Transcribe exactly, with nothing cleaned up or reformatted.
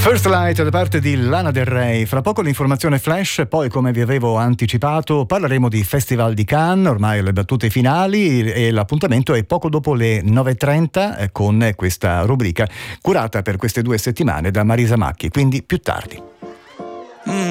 First Light da parte di Lana Del Rey. Fra poco l'informazione flash, poi come vi avevo anticipato parleremo di Festival di Cannes, ormai alle battute finali, e l'appuntamento è poco dopo le nove e trenta con questa rubrica curata per queste due settimane da Marisa Macchi, quindi più tardi. Mm.